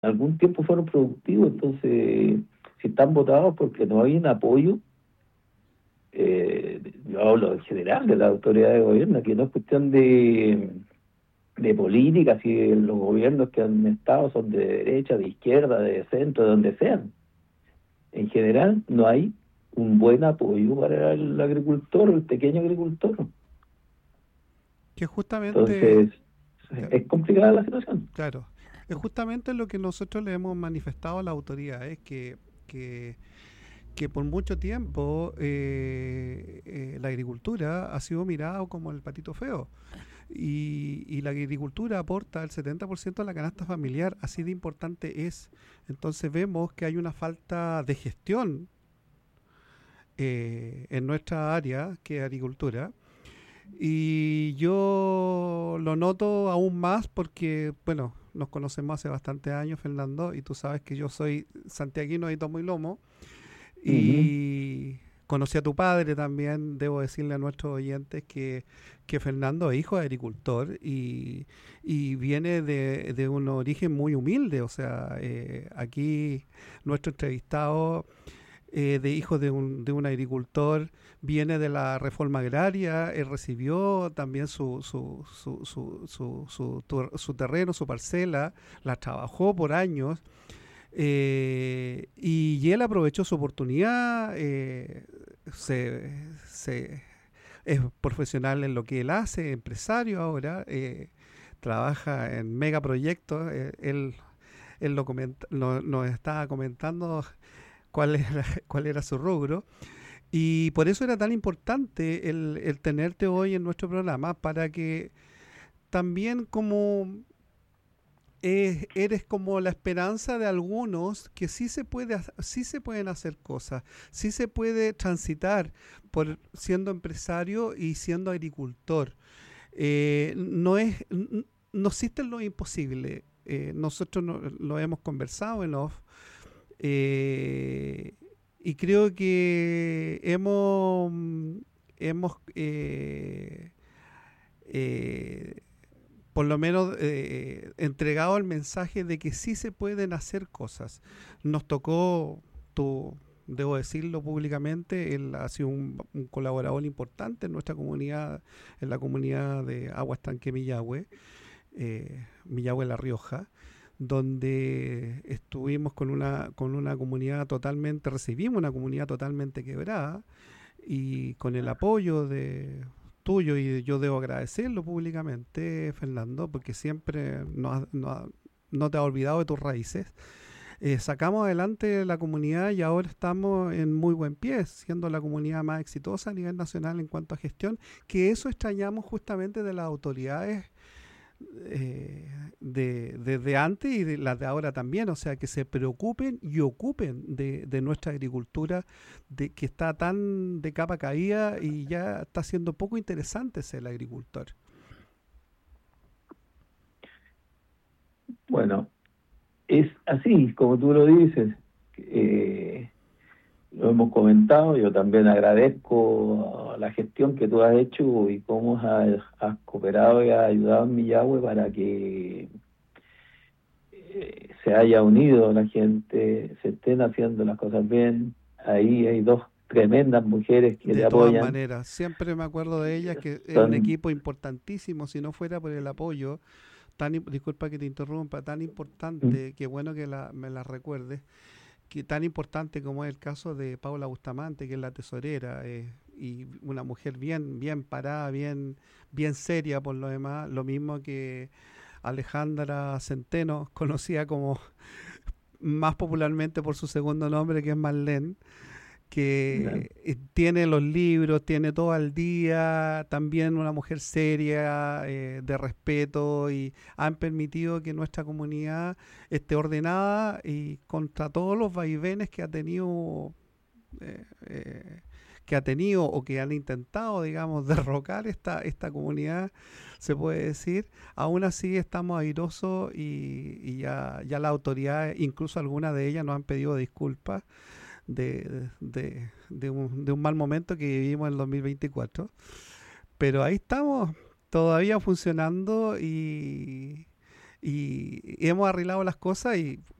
algún tiempo fueron productivos, entonces si están votados porque no hay un apoyo, yo hablo en general de la autoridad de gobierno, que no es cuestión de política, si los gobiernos que han estado son de derecha, de izquierda, de centro, de donde sean. En general no hay un buen apoyo para el agricultor o el pequeño agricultor. Que justamente, Entonces, es complicada la situación. claro, es justamente lo que nosotros le hemos manifestado a las autoridades, que, que por mucho tiempo la agricultura ha sido mirada como el patito feo. Y la agricultura aporta el 70% de la canasta familiar, así de importante es. Entonces vemos que hay una falta de gestión en nuestra área, que es agricultura, y yo lo noto aún más porque, bueno, nos conocemos hace bastantes años, Fernando, y tú sabes que yo soy santiaguino de tomo y lomo, Ujú. y conocí a tu padre también. Debo decirle a nuestros oyentes que Fernando es hijo de agricultor y viene de un origen muy humilde. O sea, aquí nuestro entrevistado de hijo de un agricultor, viene de la reforma agraria, recibió también su terreno, su parcela, la trabajó por años, y él aprovechó su oportunidad, es profesional en lo que él hace, empresario ahora, trabaja en megaproyectos, él nos estaba comentando cuál era su rubro. Y por eso era tan importante el tenerte hoy en nuestro programa, para que también como eres como la esperanza de algunos que sí se pueden hacer cosas, sí se puede transitar por siendo empresario y siendo agricultor. No existe lo imposible. Nosotros lo hemos conversado en off, eh, y creo que hemos eh, por lo menos entregado el mensaje de que sí se pueden hacer cosas. Nos tocó, tú, debo decirlo públicamente, él ha sido un colaborador importante en nuestra comunidad, en la comunidad de Agua Estanque Millahue, Millahue La Rioja, donde estuvimos con una comunidad totalmente, recibimos una comunidad totalmente quebrada, y con el apoyo de tuyo, y yo debo agradecerlo públicamente, Fernando, porque siempre no te has olvidado de tus raíces. Sacamos adelante la comunidad y ahora estamos en muy buen pie, siendo la comunidad más exitosa a nivel nacional en cuanto a gestión, que eso extrañamos justamente de las autoridades de antes y de las de ahora también. O sea, que se preocupen y ocupen de nuestra agricultura, que está tan de capa caída y ya está siendo poco interesante ser el agricultor. Bueno, es así, como tú lo dices. Eh, lo hemos comentado, yo también agradezco la gestión que tú has hecho y cómo has cooperado y has ayudado en Millahue para que se haya unido la gente, se estén haciendo las cosas bien. Ahí hay dos tremendas mujeres que te De todas apoyan. maneras, siempre me acuerdo de ellas, que es un Son, equipo importantísimo. Si no fuera por el apoyo, disculpa que te interrumpa, tan importante, que bueno que me la recuerdes, que tan importante como es el caso de Paula Bustamante, que es la tesorera, y una mujer bien parada, bien seria por lo demás, lo mismo que Alejandra Centeno, conocida como más popularmente por su segundo nombre, que es Marlene, ¿no? que tiene los libros, tiene todo al día, también una mujer seria, de respeto, y han permitido que nuestra comunidad esté ordenada y contra todos los vaivenes eh, eh, que ha tenido o que han intentado, digamos, derrocar esta comunidad, se puede decir. Aún así estamos airosos, y ya las autoridades, incluso algunas de ellas, nos han pedido disculpas de un mal momento que vivimos en el 2024. Pero ahí estamos, todavía funcionando, y hemos arreglado las cosas y